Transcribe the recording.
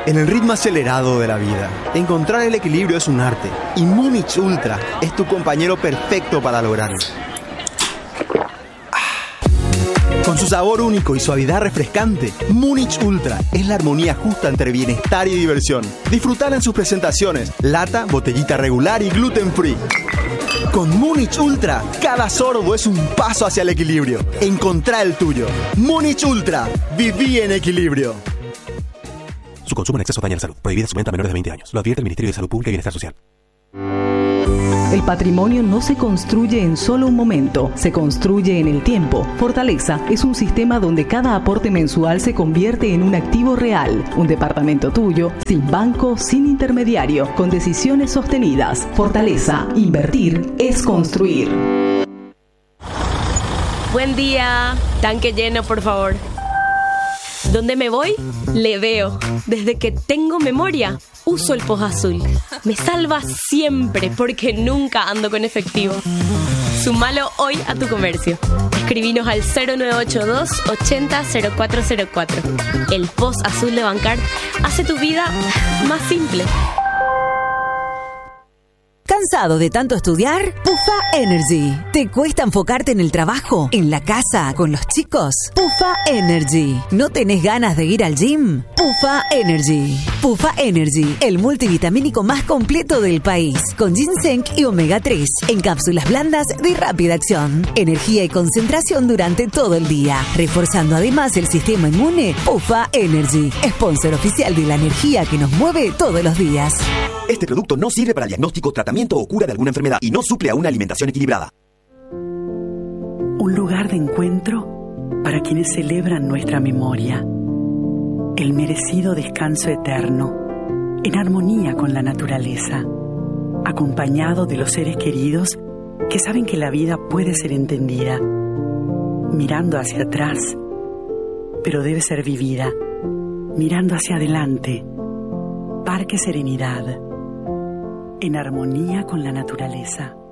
En el ritmo acelerado de la vida, encontrar el equilibrio es un arte. Y Múnich Ultra es tu compañero perfecto para lograrlo. Con su sabor único y suavidad refrescante, Múnich Ultra es la armonía justa entre bienestar y diversión. Disfrutala en sus presentaciones, lata, botellita regular y gluten free. Con Múnich Ultra, cada sorbo es un paso hacia el equilibrio. Encontrá el tuyo. Múnich Ultra, viví en equilibrio. Su consumo en exceso daña la salud. Prohibida su venta a menores de 20 años. Lo advierte el Ministerio de Salud Pública y Bienestar Social. El patrimonio no se construye en solo un momento, se construye en el tiempo. Fortaleza es un sistema donde cada aporte mensual se convierte en un activo real. Un departamento tuyo, sin banco, sin intermediario, con decisiones sostenidas. Fortaleza, invertir es construir. Buen día, tanque lleno, por favor. ¿Dónde me voy? Le veo. Desde que tengo memoria, uso el POS Azul. Me salva siempre porque nunca ando con efectivo. Sumalo hoy a tu comercio. Escribinos al 0982 80 0404. El POS Azul de Bancar hace tu vida más simple. ¿Cansado de tanto estudiar? Pufa Energy. ¿Te cuesta enfocarte en el trabajo, en la casa, con los chicos? Pufa Energy. ¿No tenés ganas de ir al gym? Pufa Energy. Pufa Energy, el multivitamínico más completo del país, con ginseng y omega 3, en cápsulas blandas de rápida acción. Energía y concentración durante todo el día, reforzando además el sistema inmune. Pufa Energy, sponsor oficial de la energía que nos mueve todos los días. Este producto no sirve para diagnóstico, tratamiento o cura de alguna enfermedad y no suple a una alimentación equilibrada. Un lugar de encuentro para quienes celebran nuestra memoria. El merecido descanso eterno, en armonía con la naturaleza, acompañado de los seres queridos que saben que la vida puede ser entendida, mirando hacia atrás, pero debe ser vivida, mirando hacia adelante. Parque Serenidad, en armonía con la naturaleza.